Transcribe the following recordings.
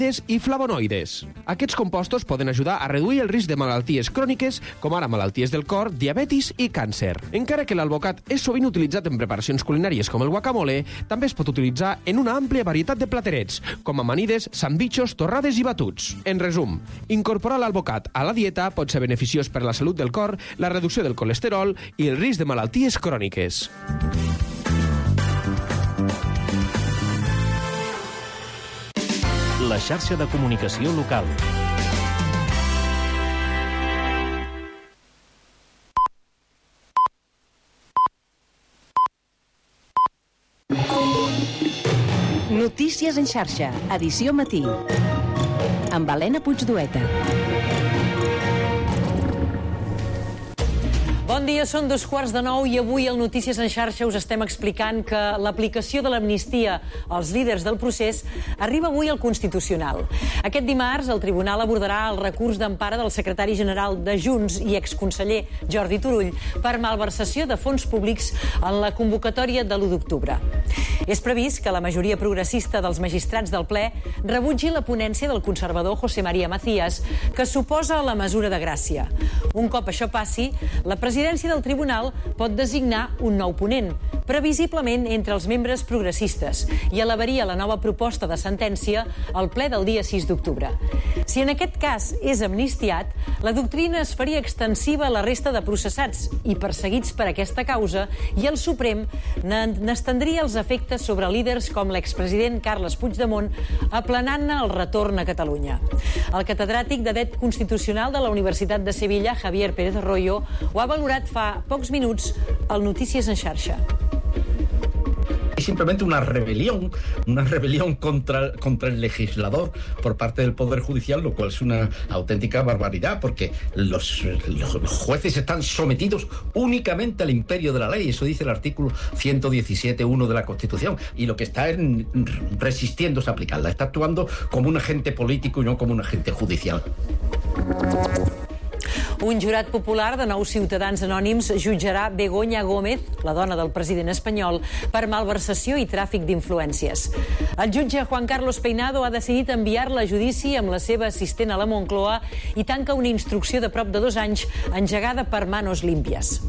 i flavonoides. Aquests compostos poden ajudar a reduir el risc de malalties cròniques, com ara malalties del cor, diabetis i càncer. Encara que l'alvocat és sovint utilitzat en preparacions culinàries com el guacamole, també es pot utilitzar en una àmplia varietat de platerets, com amanides, sandvitxos, torrades i batuts. En resum, incorporar l'alvocat a la dieta pot ser beneficiós per a la salut del cor, la reducció del colesterol i el risc de malalties cròniques. La xarxa de comunicació local. Notícies en xarxa, edició matí. Amb Helena Puigdueta. Bon dia, són 8:15 i avui al Notícies en xarxa us estem explicant que l'aplicació de l'amnistia als líders del procés arriba avui al Constitucional. Aquest dimarts el Tribunal abordarà el recurs d'empara del secretari general de Junts i exconseller Jordi Turull per malversació de fons públics en la convocatòria de l'1 d'octubre. És previst que la majoria progressista dels magistrats del ple rebutgi la ponència del conservador José María Macías, que suposa la mesura de gràcia. Un cop això passi, la presidència del Tribunal pot designar un nou ponent, previsiblement entre els membres progressistes, i elevaria la nova proposta de sentència al ple del dia 6 d'octubre. Si en aquest cas és amnistiat, la doctrina es faria extensiva a la resta de processats i perseguits per aquesta causa, i el Suprem n'estendria els efectes sobre líders com l'expresident Carles Puigdemont, aplanant-ne el retorn a Catalunya. El catedràtic de Dret Constitucional de la Universitat de Sevilla, Javier Pérez Royo, ho ha valorat fa pocs minuts al Notícies en xarxa. Es simplemente una rebelión contra el legislador por parte del Poder Judicial, lo cual es una auténtica barbaridad, porque los jueces están sometidos únicamente al imperio de la ley. Eso dice el artículo 117.1 de la Constitución, y lo que está resistiendo es aplicarla. Está actuando como un agente político y no como un agente judicial. Un jurat popular de 9 ciutadans anònims jutjarà Begoña Gómez, la dona del president espanyol, per malversació i tràfic d'influències. El jutge Juan Carlos Peinado ha decidit enviar-la a judici amb la seva assistent a la Moncloa i tanca una instrucció de prop de 2 anys engegada per manos límpies.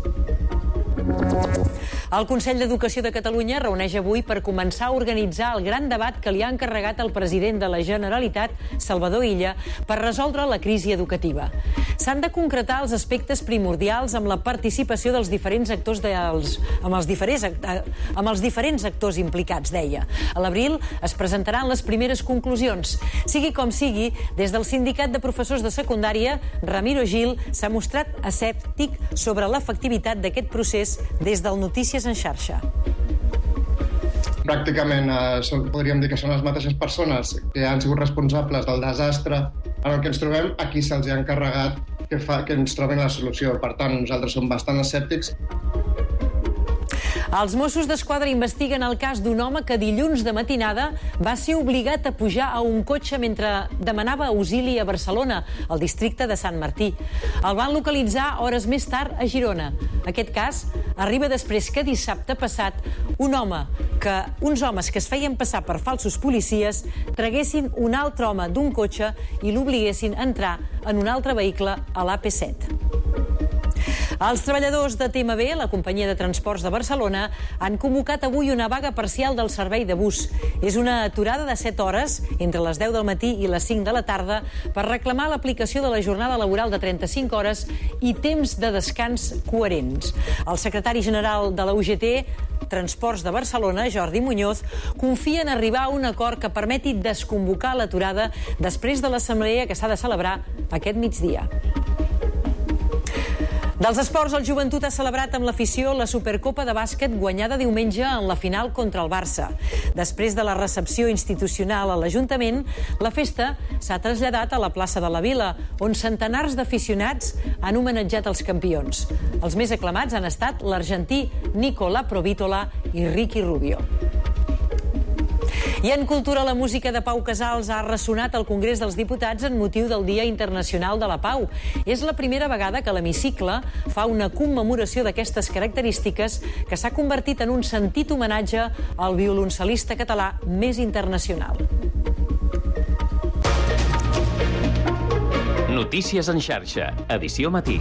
El Consell d'Educació de Catalunya reuneix avui per començar a organitzar el gran debat que li ha encarregat el president de la Generalitat, Salvador Illa, per resoldre la crisi educativa. S'han de concretar els aspectes primordials amb la participació dels diferents actors amb els diferents actors implicats, deia. A l'abril es presentaran les primeres conclusions. Sigui com sigui, des del Sindicat de Professors de Secundària, Ramiro Gil s'ha mostrat escèptic sobre l'efectivitat d'aquest procés des del Notícies en xarxa. Pràcticament podríem dir que són les mateixes persones que han sigut responsables del desastre en el que ens trobem, a qui se'ls ha encarregat que ens trobin la solució. Per tant, nosaltres som bastant escèptics. Els Mossos d'Esquadra investiguen el cas d'un home que dilluns de matinada va ser obligat a pujar a un cotxe mentre demanava auxili a Barcelona, al districte de Sant Martí. El van localitzar hores més tard a Girona. Aquest cas arriba després que dissabte passat uns homes que es feien passar per falsos policies traguessin un altre home d'un cotxe i l'obliguessin a entrar en un altre vehicle a l'AP7. Els treballadors de TMB, la companyia de transports de Barcelona, han convocat avui una vaga parcial del servei de bus. És una aturada de 7 hores, entre les 10 del matí i les 5 de la tarda, per reclamar l'aplicació de la jornada laboral de 35 hores i temps de descans coherents. El secretari general de la UGT Transports de Barcelona, Jordi Muñoz, confia en arribar a un acord que permeti desconvocar l'aturada després de l'assemblea que s'ha de celebrar aquest migdia. Dels esports, el Joventut ha celebrat amb l'afició la Supercopa de bàsquet guanyada diumenge en la final contra el Barça. Després de la recepció institucional a l'Ajuntament, la festa s'ha traslladat a la plaça de la Vila, on centenars d'aficionats han homenatjat els campions. Els més aclamats han estat l'argentí Nicolà Provítola i Ricky Rubio. I en cultura, la música de Pau Casals ha ressonat al Congrés dels Diputats en motiu del Dia Internacional de la Pau. És la primera vegada que l'hemicicle fa una commemoració d'aquestes característiques que s'ha convertit en un sentit homenatge al violoncel·lista català més internacional. Notícies en xarxa, edició matí.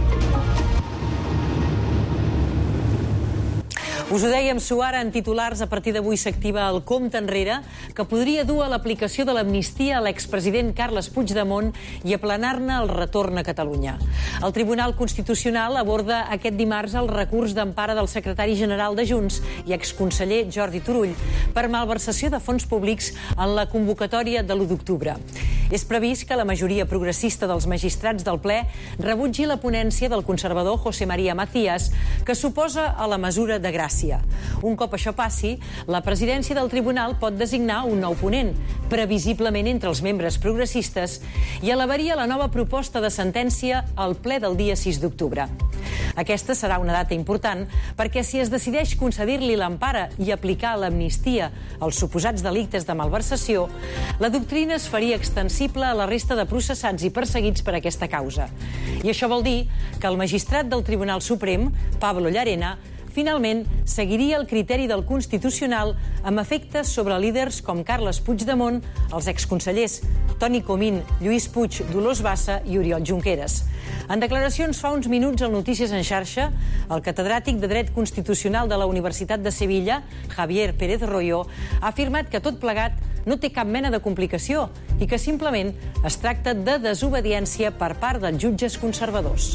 Us ho dèiem, suara en titulars, a partir d'avui s'activa el compte enrere que podria dur a l'aplicació de l'amnistia a l'expresident Carles Puigdemont i aplanar-ne el retorn a Catalunya. El Tribunal Constitucional aborda aquest dimarts el recurs d'empara del secretari general de Junts i exconseller Jordi Turull per malversació de fons públics en la convocatòria de l'1 d'octubre. És previst que la majoria progressista dels magistrats del ple rebutgi la ponència del conservador José María Macías, que s'oposa a la mesura de gràcia. Un cop això passi, la presidència del tribunal pot designar un nou ponent, previsiblement entre els membres progressistes, i elevaria la nova proposta de sentència al ple del dia 6 d'octubre. Aquesta serà una data important perquè si es decideix concedir-li l'empara i aplicar l'amnistia als suposats delictes de malversació, la doctrina es faria extensible a la resta de processats i perseguits per aquesta causa. I això vol dir que el magistrat del Tribunal Suprem, Pablo Llarena, finalment seguiria el criteri del Constitucional amb efectes sobre líders com Carles Puigdemont, els exconsellers Toni Comín, Lluís Puig, Dolors Bassa i Oriol Junqueras. En declaracions fa uns minuts al Notícies en xarxa, el catedràtic de Dret Constitucional de la Universitat de Sevilla, Javier Pérez Royo, ha afirmat que tot plegat no té cap mena de complicació i que simplement es tracta de desobediència per part dels jutges conservadors.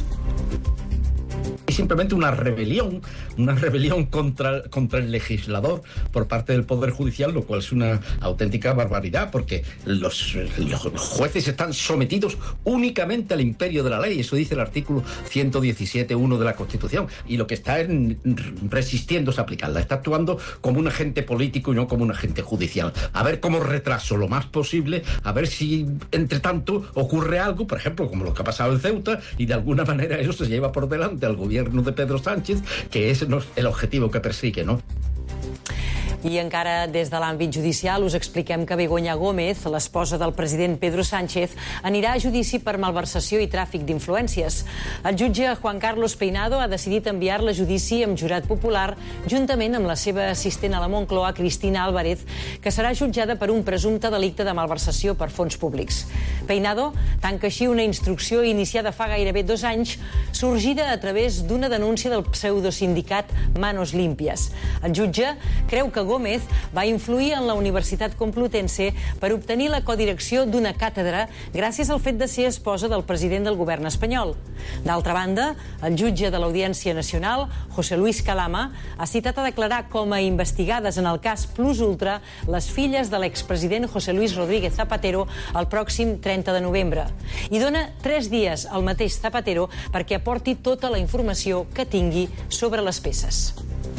Es simplemente una rebelión contra el legislador por parte del Poder Judicial, lo cual es una auténtica barbaridad, porque los jueces están sometidos únicamente al imperio de la ley. Eso dice el artículo 117.1 de la Constitución. Y lo que está resistiendo a aplicarla. Está actuando como un agente político y no como un agente judicial. A ver cómo retraso lo más posible, a ver si, entre tanto, ocurre algo, por ejemplo, como lo que ha pasado en Ceuta, y de alguna manera eso se lleva por delante al gobierno de Pedro Sánchez, que és el objetivo que persigue, ¿no? I encara des de l'àmbit judicial us expliquem que Begoña Gómez, l'esposa del president Pedro Sánchez, anirà a judici per malversació i tràfic d'influències. El jutge Juan Carlos Peinado ha decidit enviar-la a judici amb jurat popular juntament amb la seva assistent a la Moncloa, Cristina Álvarez, que serà jutjada per un presumpte delicte de malversació per fons públics. Peinado tanca així una instrucció iniciada fa gairebé 2 anys, sorgida a través d'una denúncia del pseudosindicat Manos Limpias. El jutge creu que Gómez va influir en la Universitat Complutense per obtenir la codirecció d'una càtedra gràcies al fet de ser esposa del president del govern espanyol. D'altra banda, el jutge de l'Audiència Nacional, José Luis Calama, ha citat a declarar com a investigades en el cas Plus Ultra les filles de l'expresident José Luis Rodríguez Zapatero el pròxim 30 de novembre. I dona 3 dies al mateix Zapatero perquè aporti tota la informació que tingui sobre les peces.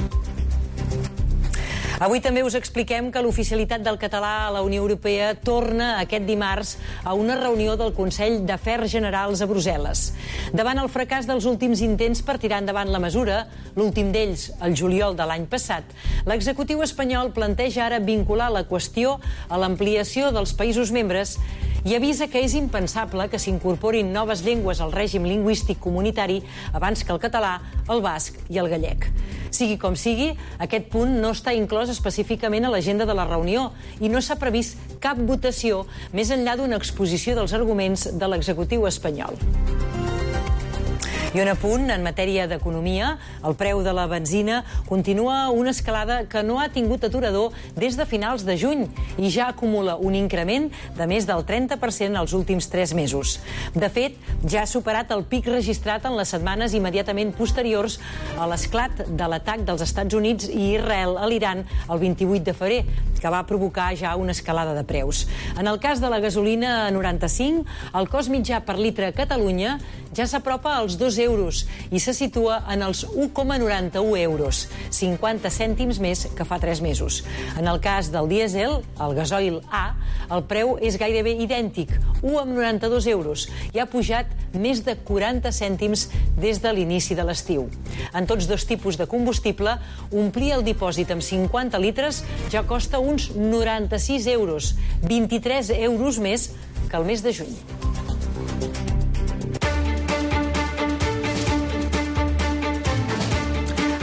Avui també us expliquem que l'oficialitat del català a la Unió Europea torna aquest dimarts a una reunió del Consell d'Afers Generals a Brussel·les. Davant el fracàs dels últims intents per tirar endavant la mesura, l'últim d'ells el juliol de l'any passat, l'executiu espanyol planteja ara vincular la qüestió a l'ampliació dels països membres i avisa que és impensable que s'incorporin noves llengües al règim lingüístic comunitari abans que el català, el basc i el gallec. Sigui com sigui, aquest punt no està inclòs específicament a l'agenda de la reunió i no s'ha previst cap votació més enllà d'una exposició dels arguments de l'executiu espanyol. I un apunt, en matèria d'economia, el preu de la benzina continua una escalada que no ha tingut aturador des de finals de juny i ja acumula un increment de més del 30% els últims 3 mesos. De fet, ja ha superat el pic registrat en les setmanes immediatament posteriors a l'esclat de l'atac dels Estats Units i Israel a l'Iran el 28 de febrer, que va provocar ja una escalada de preus. En el cas de la gasolina a 95, el cost mitjà per litre a Catalunya ja s'apropa als 2 euros i se situa en els 1,91 euros, 50 cèntims més que fa 3 mesos. En el cas del dièsel, el gasoil A, el preu és gairebé idèntic, 1,92 euros, i ha pujat més de 40 cèntims des de l'inici de l'estiu. En tots 2 tipus de combustible, omplir el dipòsit amb 50 litres ja costa uns 96 euros, 23 euros més que el mes de juny.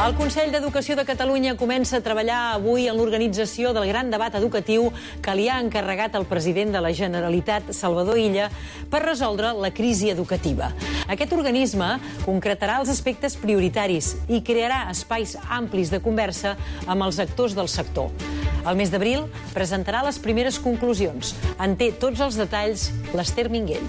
El Consell d'Educació de Catalunya comença a treballar avui en l'organització del gran debat educatiu que li ha encarregat el president de la Generalitat, Salvador Illa, per resoldre la crisi educativa. Aquest organisme concretarà els aspectes prioritaris i crearà espais amplis de conversa amb els actors del sector. Al mes d'abril presentarà les primeres conclusions. En té tots els detalls l'Ester Minguell.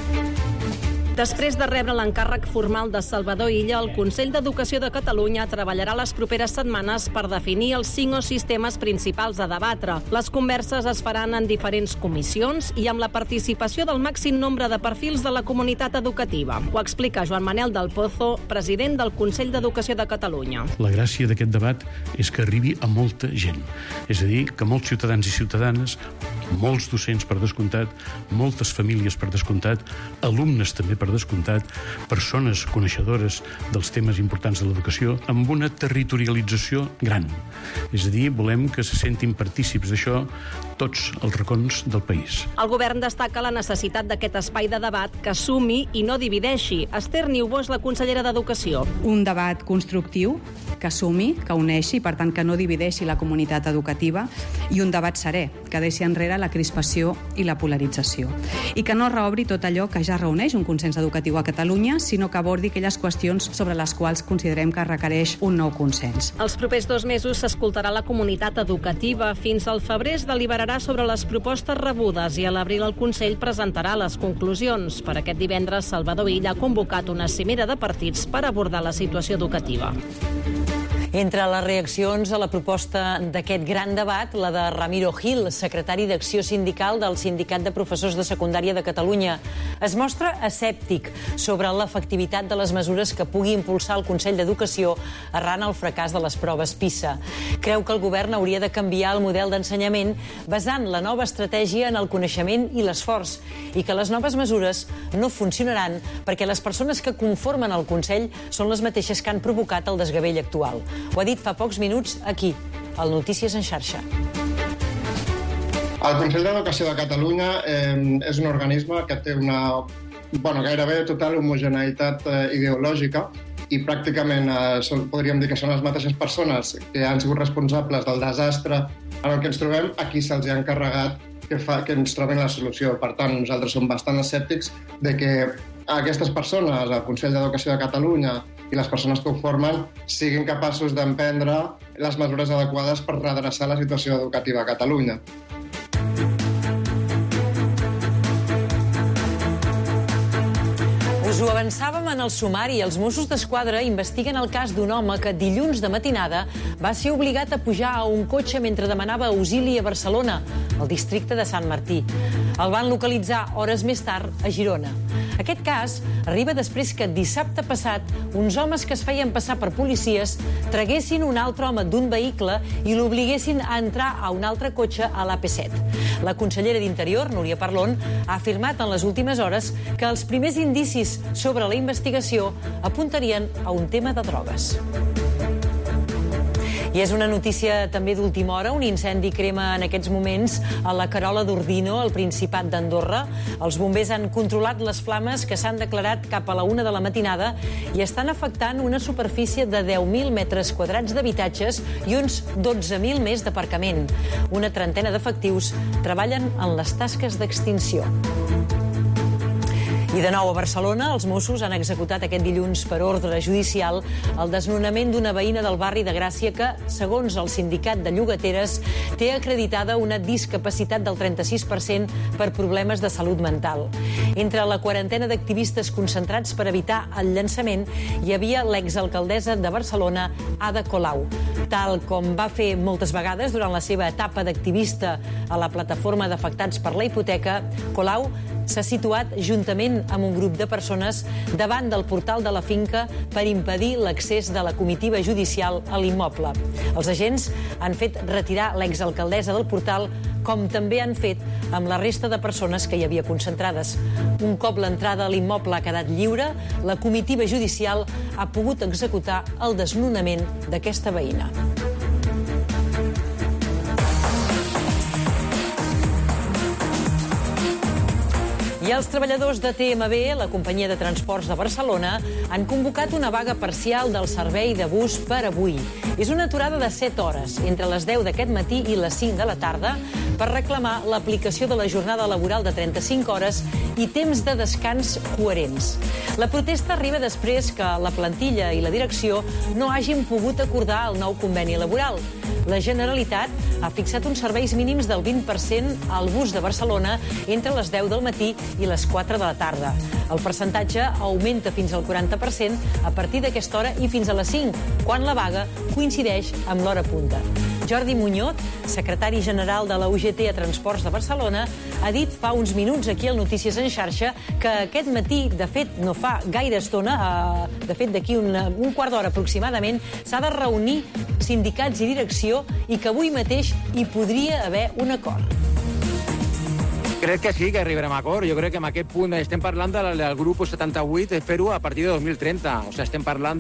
Després de rebre l'encàrrec formal de Salvador Illa, el Consell d'Educació de Catalunya treballarà les properes setmanes per definir els 5 sistemes principals a debatre. Les converses es faran en diferents comissions i amb la participació del màxim nombre de perfils de la comunitat educativa. Ho explica Joan Manel del Pozo, president del Consell d'Educació de Catalunya. La gràcia d'aquest debat és que arribi a molta gent. És a dir, que molts ciutadans i ciutadanes, molts docents per descomptat, moltes famílies per descomptat, alumnes també per descomptat, persones coneixedores dels temes importants de l'educació, amb una territorialització gran. És a dir, volem que se sentin partícips d'això tots els racons del país. El govern destaca la necessitat d'aquest espai de debat que sumi i no divideixi. Ester Niubó és la consellera d'Educació. Un debat constructiu, que sumi, que uneixi, per tant que no divideixi la comunitat educativa, i un debat serè, que deixi enrere la crispació i la polarització. I que no reobri tot allò que ja reuneix un consens educatiu a Catalunya, sinó que abordi aquelles qüestions sobre les quals considerem que requereix un nou consens. Els propers 2 mesos s'escoltarà la comunitat educativa. Fins al febrer es deliberarà sobre les propostes rebudes i a l'abril el Consell presentarà les conclusions. Per aquest divendres, Salvador Illa ha convocat una cimera de partits per abordar la situació educativa. Entre les reaccions a la proposta d'aquest gran debat, la de Ramiro Gil, secretari d'Acció Sindical del Sindicat de Professors de Secundària de Catalunya, es mostra escèptic sobre l'efectivitat de les mesures que pugui impulsar el Consell d'Educació arran el fracàs de les proves PISA. Creu que el govern hauria de canviar el model d'ensenyament basant la nova estratègia en el coneixement i l'esforç i que les noves mesures no funcionaran perquè les persones que conformen el Consell són les mateixes que han provocat el desgavell actual. Ho ha dit fa pocs minuts aquí, al Notícies en xarxa. El Consell d'Educació de Catalunya és un organisme que té una gairebé total homogeneïtat ideològica i pràcticament podríem dir que són les mateixes persones que han sigut responsables del desastre en el que ens trobem, a qui se'ls ha encarregat que ens trobin la solució. Per tant, nosaltres som bastant escèptics de que aquestes persones, el Consell d'Educació de Catalunya i les persones que ho formen, siguin capaços d'emprendre les mesures adequades per redreçar la situació educativa a Catalunya. Us ho avançàvem en el sumari. Els Mossos d'Esquadra investiguen el cas d'un home que dilluns de matinada va ser obligat a pujar a un cotxe mentre demanava auxili a Barcelona, al districte de Sant Martí. El van localitzar hores més tard a Girona. Aquest cas arriba després que dissabte passat uns homes que es feien passar per policies traguessin un altre home d'un vehicle i l'obliguessin a entrar a un altre cotxe a l'AP7. La consellera d'Interior, Núria Parlon, ha afirmat en les últimes hores que els primers indicis sobre la investigació apuntarien a un tema de drogues. I és una notícia també d'última hora. Un incendi crema en aquests moments a la Carola d'Ordino, al Principat d'Andorra. Els bombers han controlat les flames que s'han declarat cap a la 1 de la matinada i estan afectant una superfície de 10.000 metres quadrats d'habitatges i uns 12.000 més d'aparcament. Una trentena d'efectius treballen en les tasques d'extinció. I de nou a Barcelona, els Mossos han executat aquest dilluns per ordre judicial el desnonament d'una veïna del barri de Gràcia que, segons el sindicat de llogateres, té acreditada una discapacitat del 36% per problemes de salut mental. Entre la quarantena d'activistes concentrats per evitar el llançament hi havia l'exalcaldessa de Barcelona, Ada Colau. Tal com va fer moltes vegades durant la seva etapa d'activista a la plataforma d'afectats per la hipoteca, Colau s'ha situat juntament amb un grup de persones davant del portal de la finca per impedir l'accés de la comitiva judicial a l'immoble. Els agents han fet retirar l'exalcaldessa del portal, com també han fet amb la resta de persones que hi havia concentrades. Un cop l'entrada a l'immoble ha quedat lliure, la comitiva judicial ha pogut executar el desnonament d'aquesta veïna. I els treballadors de TMB, la companyia de transports de Barcelona, han convocat una vaga parcial del servei de bus per avui. És una aturada de 7 hores, entre les 10 d'aquest matí i les 5 de la tarda, per reclamar l'aplicació de la jornada laboral de 35 hores i temps de descans coherents. La protesta arriba després que la plantilla i la direcció no hagin pogut acordar el nou conveni laboral. La Generalitat ha fixat uns serveis mínims del 20% al bus de Barcelona entre les 10 del matí i les 4 de la tarda. El percentatge augmenta fins al 40% a partir d'aquesta hora i fins a les 5, quan la vaga coincideix amb l'hora punta. Jordi Muñoz, secretari general de la UGT a Transports de Barcelona, ha dit fa uns minuts aquí al Notícies en xarxa que aquest matí, de fet, no fa gaire estona, de fet, d'aquí un quart d'hora aproximadament, s'ha de reunir sindicats i direcció i que avui mateix hi podria haver un acord. Crec que sí, que arribarem a acord. Jo crec que en aquest punt estem parlant del grup 78 de fer-ho a partir de 2030. O sigui, estem parlant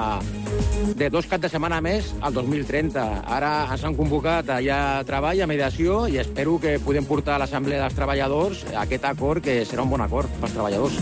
de 2 caps de setmana més al 2030. Ara ens han convocat allà a treball, a mediació, i espero que podem portar a l'Assemblea dels Treballadors aquest acord, que serà un bon acord pels treballadors.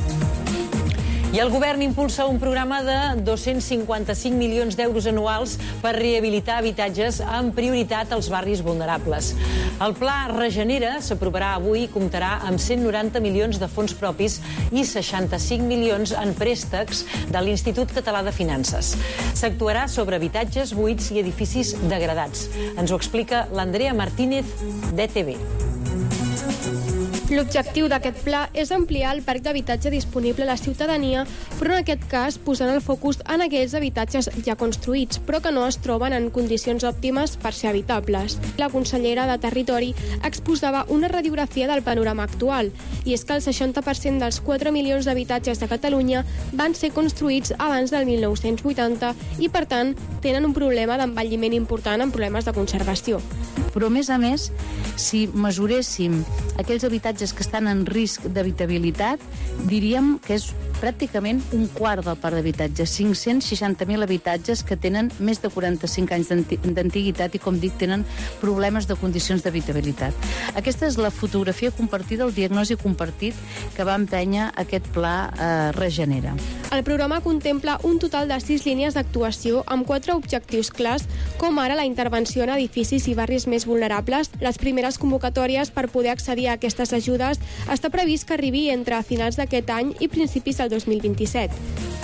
I el govern impulsa un programa de 255 milions d'euros anuals per rehabilitar habitatges amb prioritat als barris vulnerables. El pla Regenera s'aprovarà avui i comptarà amb 190 milions de fons propis i 65 milions en préstecs de l'Institut Català de Finances. S'actuarà sobre habitatges buits i edificis degradats. Ens ho explica l'Andrea Martínez, d'ETV. L'objectiu d'aquest pla és ampliar el parc d'habitatge disponible a la ciutadania, però en aquest cas posant el focus en aquells habitatges ja construïts, però que no es troben en condicions òptimes per ser habitables. La consellera de Territori exposava una radiografia del panorama actual, i és que el 60% dels 4 milions d'habitatges de Catalunya van ser construïts abans del 1980 i, per tant, tenen un problema d'envelliment important amb problemes de conservació. Però, a més, si mesuréssim aquells habitatges que estan en risc d'habitabilitat, diríem que és pràcticament un quart del parc d'habitatges, 560.000 habitatges que tenen més de 45 anys d'antiguitat i, com dic, tenen problemes de condicions d'habitabilitat. Aquesta és la fotografia compartida, el diagnòstic compartit que va empènyer aquest pla Regenera. El programa contempla un total de 6 línies d'actuació amb 4 objectius clars, com ara la intervenció en edificis i barris més vulnerables. Les primeres convocatòries per poder accedir a aquestes ajudes està previst que arribi entre finals d'aquest any i principis del 2027.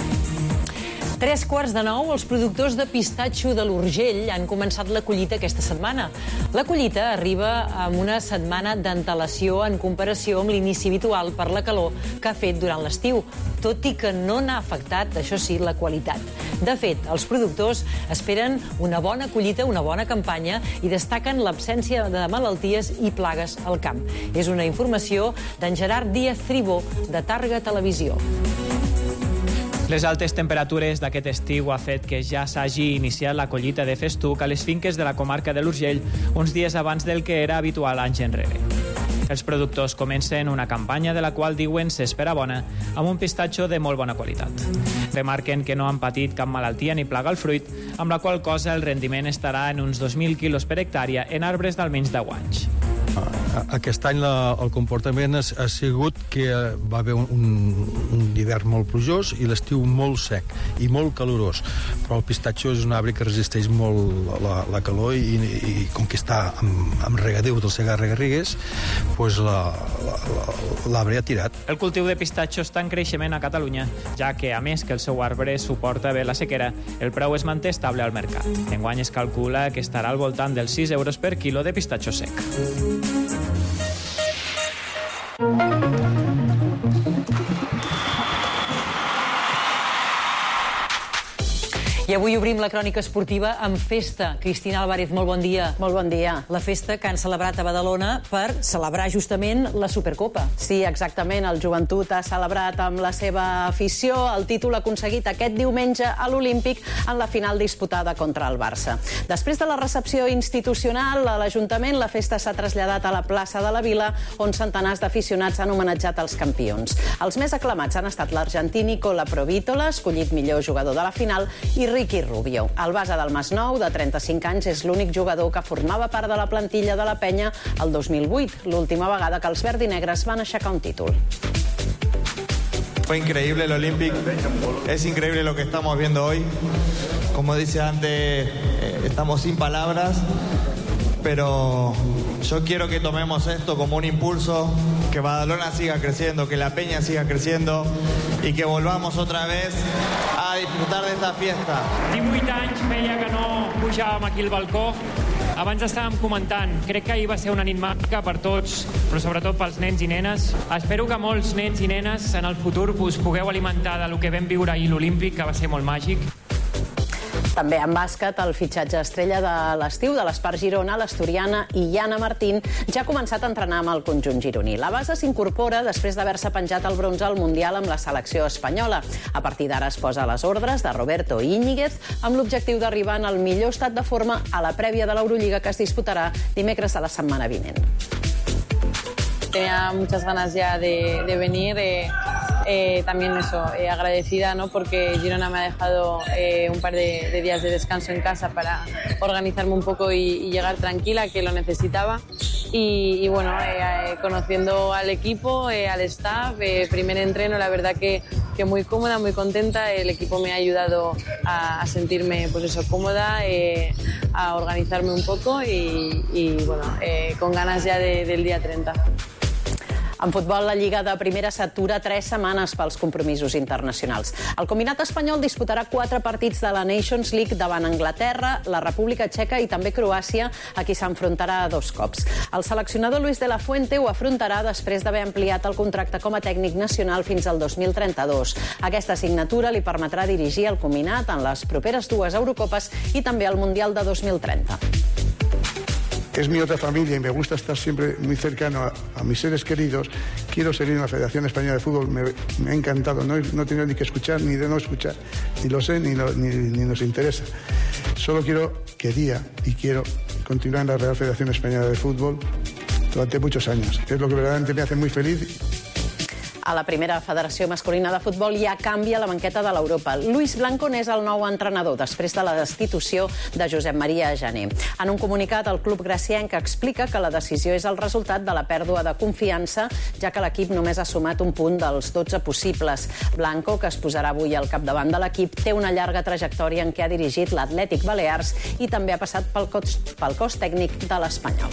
8:45, els productors de pistatxo de l'Urgell han començat la collita aquesta setmana. La collita arriba amb una setmana d'antelació en comparació amb l'inici habitual per la calor que ha fet durant l'estiu, tot i que no n'ha afectat, això sí, la qualitat. De fet, els productors esperen una bona collita, una bona campanya i destaquen l'absència de malalties i plagues al camp. És una informació d'en Gerard Díaz Tribó, de Targa Televisió. Les altes temperatures d'aquest estiu ha fet que ja s'hagi iniciat la collita de festuc a les finques de la comarca de l'Urgell uns dies abans del que era habitual anys enrere. Els productors comencen una campanya de la qual diuen s'espera bona, amb un pistatxo de molt bona qualitat. Remarquen que no han patit cap malaltia ni plaga al fruit, amb la qual cosa el rendiment estarà en uns 2.000 quilos per hectàrea en arbres d'almenys 10 anys. Aquest any el comportament ha sigut que va haver un hivern molt plujós i l'estiu molt sec i molt calorós, però el pistatxo és un arbre que resisteix molt la calor i com que està amb regadeu del Segarra-Garrigues, doncs l'arbre ha tirat. El cultiu de pistatxo està en creixement a Catalunya, ja que, a més que el seu arbre suporta bé la sequera, el preu es manté estable al mercat. Enguany es calcula que estarà al voltant dels 6 euros per quilo de pistatxo sec. I avui obrim la crònica esportiva amb festa. Cristina Álvarez, molt bon dia. Molt bon dia. La festa que han celebrat a Badalona per celebrar justament la Supercopa. Sí, exactament. El Joventut ha celebrat amb la seva afició el títol aconseguit aquest diumenge a l'Olímpic en la final disputada contra el Barça. Després de la recepció institucional a l'Ajuntament, la festa s'ha traslladat a la plaça de la Vila, on centenars d'aficionats han homenatjat els campions. Els més aclamats han estat l'argentí Nicola Provítola, escollit millor jugador de la final, i Ricky Rubio. El base del Masnou, de 35 anys, és l'únic jugador que formava part de la plantilla de la Penya el 2008, l'última vegada que els verdinegres van aixecar un títol. Fue increíble el Olympic, es increíble lo que estamos viendo hoy. Como dice antes, estamos sin palabras, pero yo quiero que tomemos esto como un impulso, que Badalona siga creciendo, que la Peña siga creciendo y que volvamos otra vez a disfrutar de esta fiesta. 18 anys feia que no pujàvem aquí al balcó. Abans estàvem comentant, crec que ahir va ser una nit màgica per tots, però sobretot pels nens i nenes. Espero que molts nens i nenes en el futur us pugueu alimentar del que vam viure ahir a l'Olímpic, que va ser molt màgic. També en bàsquet, el fitxatge estrella de l'estiu de l'Espart Girona, l'asturiana Iana Martín, ja ha començat a entrenar amb el conjunt gironí. La base s'incorpora després d'haver-se penjat el bronze al Mundial amb la selecció espanyola. A partir d'ara es posa a les ordres de Roberto Íñiguez amb l'objectiu d'arribar en el millor estat de forma a la prèvia de l'Eurolliga que es disputarà dimecres de la setmana vinent. Tenía muchas ganas ya de venir. También eso, agradecida, ¿no? Porque Girona me ha dejado un par de días de descanso en casa para organizarme un poco y llegar tranquila, que lo necesitaba. Y bueno, conociendo al equipo, al staff, primer entreno, la verdad que muy cómoda, muy contenta. El equipo me ha ayudado a sentirme pues eso, cómoda, a organizarme un poco y bueno, con ganas ya del día 30. En futbol, la Lliga de Primera s'atura 3 setmanes pels compromisos internacionals. El combinat espanyol disputarà 4 partits de la Nations League davant Anglaterra, la República Txeca i també Croàcia, a qui s'enfrontarà 2 cops. El seleccionador Luis de la Fuente ho afrontarà després d'haver ampliat el contracte com a tècnic nacional fins al 2032. Aquesta signatura li permetrà dirigir el combinat en les properes 2 Eurocopes i també al Mundial de 2030. Es mi otra familia y me gusta estar siempre muy cercano a mis seres queridos. Quiero seguir en la Federación Española de Fútbol, me ha encantado, no he tenido ni que escuchar ni de no escuchar, ni lo sé ni nos interesa. Solo quería y quiero continuar en la Real Federación Española de Fútbol durante muchos años. Es lo que verdaderamente me hace muy feliz. A la primera federació masculina de futbol ja canvia la banqueta de l'Europa. Luis Blanco n'és el nou entrenador després de la destitució de Josep Maria Jané. En un comunicat, el club gracienc explica que la decisió és el resultat de la pèrdua de confiança, ja que l'equip només ha sumat un punt dels 12 possibles. Blanco, que es posarà avui al capdavant de l'equip, té una llarga trajectòria en què ha dirigit l'Atlètic Balears i també ha passat pel cos tècnic de l'Espanyol.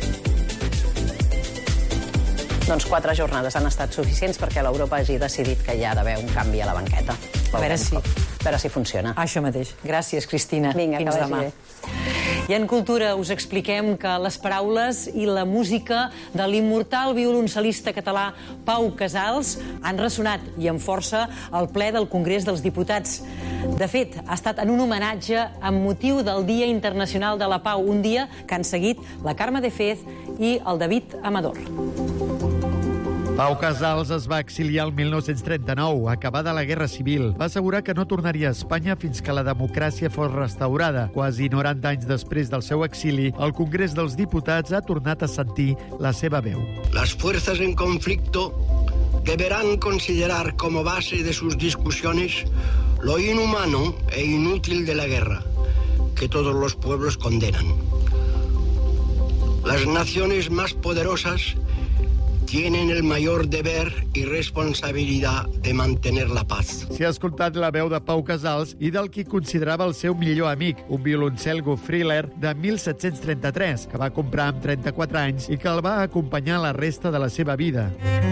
Doncs 4 jornades han estat suficients perquè l'Europa hagi decidit que hi ha d'haver un canvi a la banqueta. A veure si funciona. Això mateix. Gràcies, Cristina. Vinga, fins demà. I en Cultura us expliquem que les paraules i la música de l'immortal violoncel·lista català Pau Casals han ressonat i amb força al ple del Congrés dels Diputats. De fet, ha estat en un homenatge amb motiu del Dia Internacional de la Pau, un dia que han seguit la Carme de Fez i el David Amador. Pau Casals es va exiliar el 1939, acabada la Guerra Civil. Va assegurar que no tornaria a Espanya fins que la democràcia fos restaurada. Quasi 90 anys després del seu exili, el Congrés dels Diputats ha tornat a sentir la seva veu. Las fuerzas en conflicto deberán considerar como base de sus discusiones lo inhumano e inútil de la guerra, que todos los pueblos condenan. Las naciones más poderosas tienen el mayor deber y responsabilidad de mantener la paz. S'ha escoltat la veu de Pau Casals i del qui considerava el seu millor amic, un violoncel Goffriller de 1733, que va comprar amb 34 anys i que el va acompanyar la resta de la seva vida.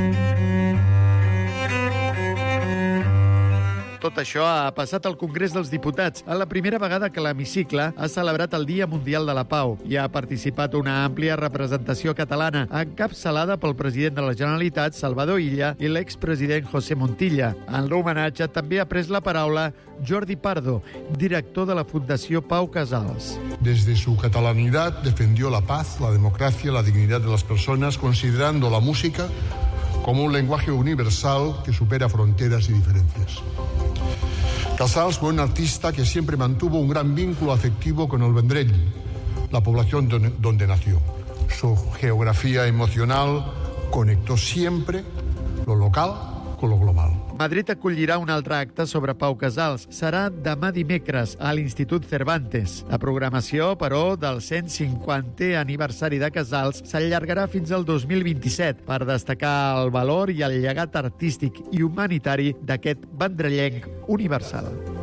Tot això ha passat al Congrés dels Diputats, a la primera vegada que l'hemicicle ha celebrat el Dia Mundial de la Pau. Hi ha participat una àmplia representació catalana, encapçalada pel president de la Generalitat, Salvador Illa, i l'expresident José Montilla. En l'homenatge també ha pres la paraula Jordi Pardo, director de la Fundació Pau Casals. Desde su catalanidad defendió la paz, la democracia, la dignidad de las personas, considerando la música como un lenguaje universal que supera fronteras y diferencias. Casals fue un artista que siempre mantuvo un gran vínculo afectivo con el Vendrell, la población donde nació. Su geografía emocional conectó siempre lo local con lo global. Madrid acollirà un altre acte sobre Pau Casals. Serà demà dimecres a l'Institut Cervantes. La programació, però, del 150è aniversari de Casals s'allargarà fins al 2027 per destacar el valor i el llegat artístic i humanitari d'aquest vendrellenc universal.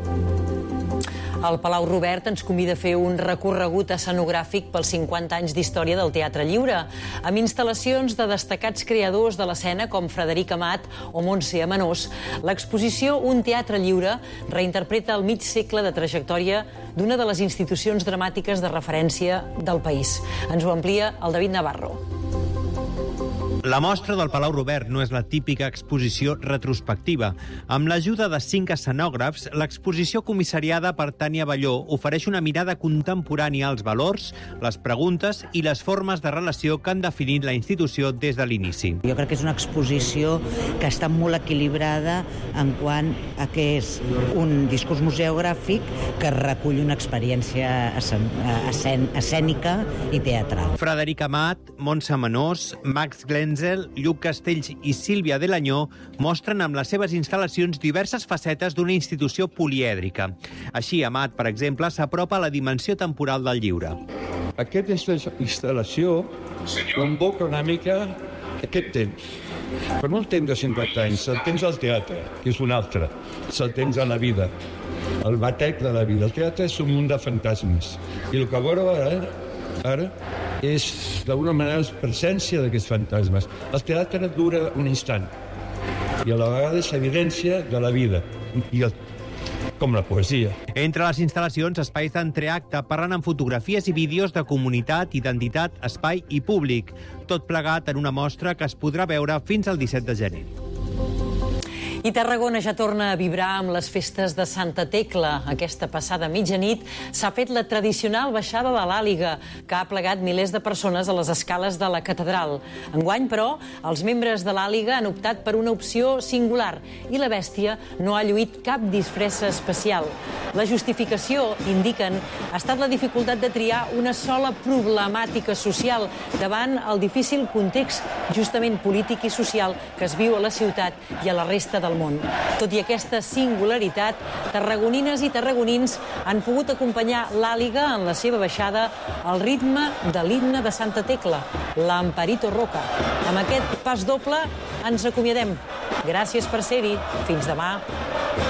El Palau Robert ens convida a fer un recorregut escenogràfic pels 50 anys d'història del Teatre Lliure, amb instal·lacions de destacats creadors de l'escena com Frederic Amat o Montse Amenós. L'exposició Un Teatre Lliure reinterpreta el mig segle de trajectòria d'una de les institucions dramàtiques de referència del país. Ens ho amplia el David Navarro. La mostra del Palau Robert no és la típica exposició retrospectiva. Amb l'ajuda de 5 escenògrafs, l'exposició comissariada per Tània Balló ofereix una mirada contemporània als valors, les preguntes i les formes de relació que han definit la institució des de l'inici. Jo crec que és una exposició que està molt equilibrada en quant a que és un discurs museogràfic que recull una experiència escènica i teatral. Frederic Amat, Montse Amenós, Max Glenzel, Lluc Castells i Sílvia Delanyó mostren amb les seves instal·lacions diverses facetes d'una institució polièdrica. Així, Amat, per exemple, s'apropa a la dimensió temporal del lliure. Aquesta instal·lació convoca una mica aquest temps. Però no el temps de 50 anys, el temps del teatre, que és un altre. És el temps de la vida, el batec de la vida. El teatre és un munt de fantasmes. I el que veureu ara és, d'alguna manera, la presència d'aquests fantasmes. El teatre dura un instant i a la vegada és evidència de la vida, com la poesia. Entre les instal·lacions, espais d'entreacte parlen amb fotografies i vídeos de comunitat, identitat, espai i públic. Tot plegat en una mostra que es podrà veure fins al 17 de gener. I Tarragona ja torna a vibrar amb les festes de Santa Tecla. Aquesta passada mitjanit s'ha fet la tradicional baixada de l'Àliga, que ha plegat milers de persones a les escales de la catedral. Enguany, però, els membres de l'Àliga han optat per una opció singular i la bèstia no ha lluït cap disfressa especial. La justificació, indiquen, ha estat la dificultat de triar una sola problemàtica social davant el difícil context justament polític i social que es viu a la ciutat i a la resta del món. Tot i aquesta singularitat, tarragonines i tarragonins han pogut acompanyar l'Àliga en la seva baixada al ritme de l'himne de Santa Tecla, l'Amparito Roca. Amb aquest pas doble ens acomiadem. Gràcies per ser-hi. Fins demà.